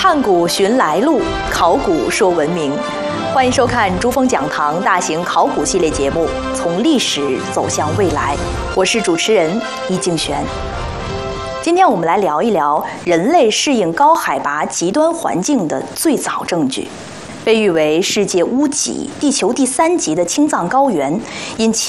探古寻来路，考古说文明。欢迎收看珠峰讲堂大型考古系列节目《从历史走向未来》，我是主持人易敬璇。今天我们来聊一聊人类适应高海拔极端环境的最早证据。被誉为世界屋脊、地球第3级的青藏高原，因其